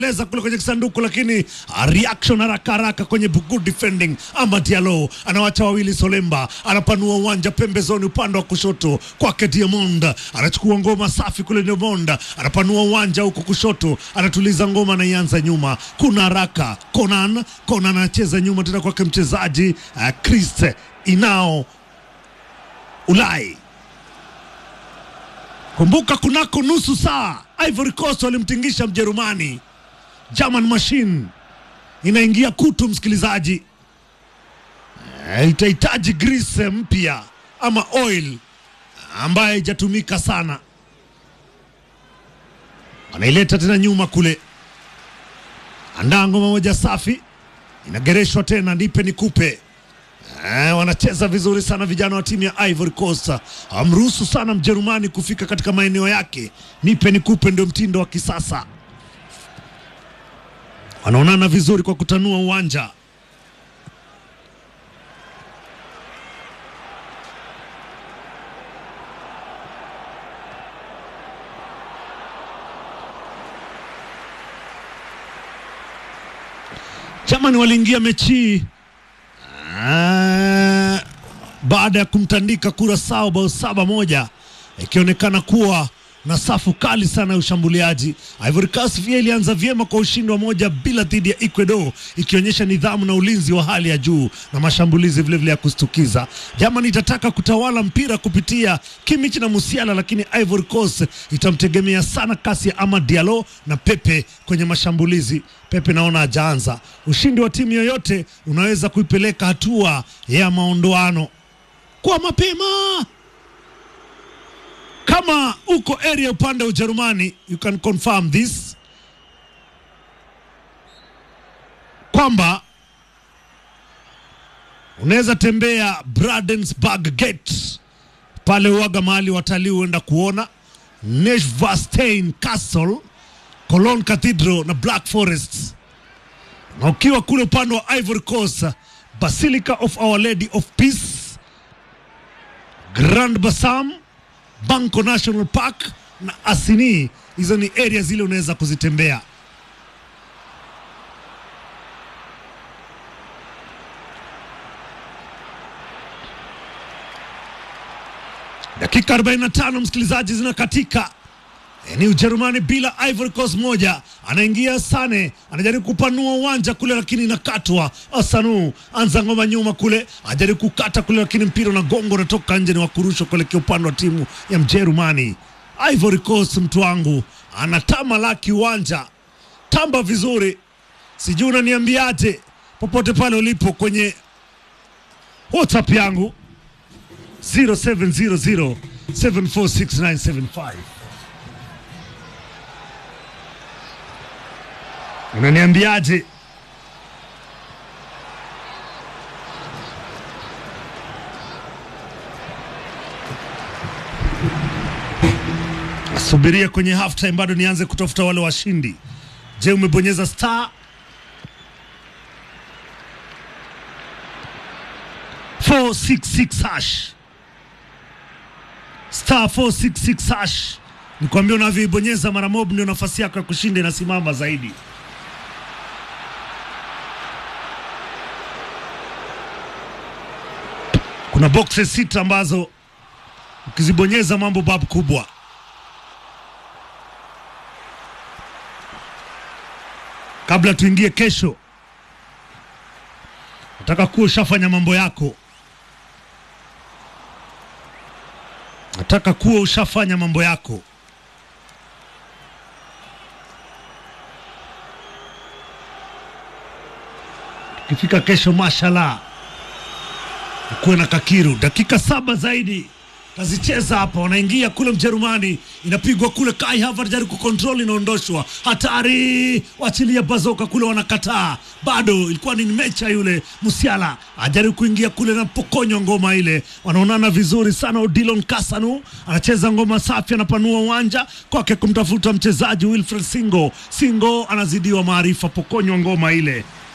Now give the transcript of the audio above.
leza kule kwenye sanduku, lakini reaction haraka kwenye good defending. Amad Diallo anawacha wawili, Solemba anapanua uwanja pembezoni upande wa kushoto kwake Diamond, anachukua ngoma safi kule. Diamond anapanua uwanja huko kushoto, anatuliza ngoma na ianza nyuma, kuna haraka. Conan anacheza nyuma tena kwake mchezaji Chris Inao Ulai. Kumbuka kunako nusu saa Ivory Coast walimtingisha Mjerumani. German machine inaingia kutu, msikilizaji. Itahitaji grease mpya ama oil ambaye haijatumika sana. Anaileta tena nyuma kule. Andaa ngoma moja safi, inagereshwa tena, nipe nikupe. Wanacheza vizuri sana vijana wa timu ya Ivory Coast. Amruhusu sana Mjerumani kufika katika maeneo yake. Nipe nikupe ndio mtindo wa kisasa. Wanaonana vizuri kwa kutanua uwanja. Germany waliingia mechi baada ya kumtandika Curaçao bao 7-1, ikionekana kuwa na safu kali sana ya ushambuliaji. Ivory Coast pia ilianza vyema kwa ushindi wa 1-0 dhidi ya Ecuador, ikionyesha nidhamu na ulinzi wa hali ya juu na mashambulizi vile vile ya kustukiza. Germany itataka kutawala mpira kupitia Kimmich na Musiala, lakini Ivory Coast itamtegemea sana kasi ya Amad Diallo na Pepe kwenye mashambulizi. Pepe naona hajaanza. Ushindi wa timu yoyote unaweza kuipeleka hatua ya maondoano kwa mapema. Kama uko area upande wa Ujerumani, you can confirm this, kwamba unaweza tembea Bradensburg Gate pale uaga mahali watalii huenda kuona Neuschwanstein Castle, Cologne Cathedral na Black Forest. Na ukiwa kule upande wa Ivory Coast, Basilica of Our Lady of Peace, Grand Bassam, Banco National Park na Assini. Hizo ni area zile unaweza kuzitembea. Dakika 45 msikilizaji zinakatika. Ni Ujerumani bila, Ivory Coast moja. Anaingia Sane, anajaribu kupanua uwanja kule lakini inakatwa. Asanu anza ngoma nyuma kule, anajaribu kukata kule lakini mpira na gongo unatoka nje, ni wakurusho kuelekea upande wa timu ya Mjerumani. Ivory Coast mtu wangu anatama laki uwanja. Tamba vizuri. Sijui unaniambiaje popote pale ulipo kwenye WhatsApp yangu 0700 746 unaniambiaje? Subiria kwenye half time, bado nianze kutafuta wale washindi. Je, umebonyeza star 466 hash? Star 466 hash. Nikwambia unavyoibonyeza mara mob ndio nafasi yako ya kushinda inasimama zaidi. Kuna boxes 6 ambazo ukizibonyeza mambo babu kubwa. Kabla tuingie kesho, nataka kuwa ushafanya mambo yako. Nataka kuwa ushafanya mambo yako. Kifika kesho mashallah kuwe na kakiru. Dakika 7 zaidi kazicheza hapa. Wanaingia kule Mjerumani, inapigwa kule. Kai Havertz jaribu kucontrol, inaondoshwa. Hatari, wachilia bazoka kule, wanakataa. Bado ilikuwa ni mecha yule. Musiala ajaribu kuingia kule na pokonywa ngoma ile. Wanaonana vizuri sana. Odilon Kasanu anacheza ngoma safi, anapanua uwanja kwake kumtafuta mchezaji Wilfred Singo. Singo anazidiwa maarifa, pokonywa ngoma ile.